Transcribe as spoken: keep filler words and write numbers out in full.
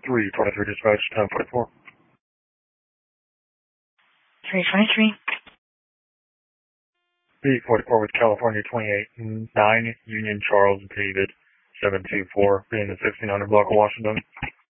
three twenty-three dispatch, ten forty-four. three twenty-three. B forty-four with California twenty-eight, nine Union Charles David, seven two four, being the sixteen hundred block of Washington.